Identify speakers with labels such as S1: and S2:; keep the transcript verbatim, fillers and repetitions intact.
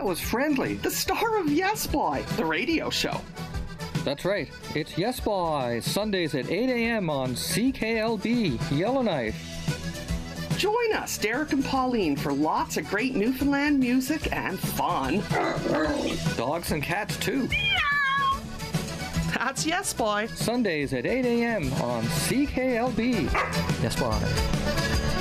S1: was Friendly, the star of Yes Boy, the radio show.
S2: That's right. It's Yes Boy, Sundays at eight a.m. on C K L B, Yellowknife.
S1: Join us, Derek and Pauline, for lots of great Newfoundland music and fun.
S2: Dogs and cats, too.
S1: That's Yes Boy.
S2: Sundays at eight a.m. on C K L B. Yes Boy.